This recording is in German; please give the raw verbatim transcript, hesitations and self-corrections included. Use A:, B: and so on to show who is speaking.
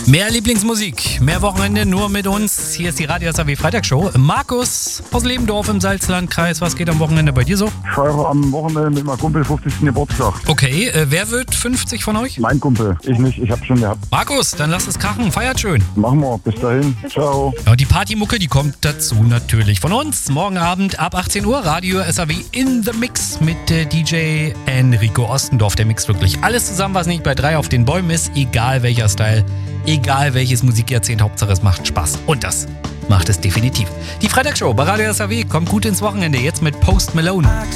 A: Mehr Lieblingsmusik, mehr Wochenende nur mit uns. Hier ist die Radio S A W Freitagsshow. Markus aus Lebendorf im Salzlandkreis. Was geht am Wochenende bei dir so?
B: Ich feiere am Wochenende mit meinem Kumpel fünfzigsten Geburtstag.
A: Okay, äh, wer wird fünfzig von euch?
B: Mein Kumpel, ich nicht, ich hab schon gehabt.
A: Markus, dann lasst es krachen, feiert schön.
B: Machen wir, bis dahin, ciao.
A: Ja, und die Partymucke, die kommt dazu natürlich von uns. Morgen Abend ab achtzehn Uhr, Radio S A W in the Mix mit äh, D J Enrico Ostendorf. Der mixt wirklich alles zusammen, was nicht bei drei auf den Bäumen ist, egal welcher Style. Egal welches Musikjahrzehnt, Hauptsache es macht Spaß. Und das macht es definitiv. Die Freitagsshow bei Radio S A W kommt gut ins Wochenende. Jetzt mit Post Malone.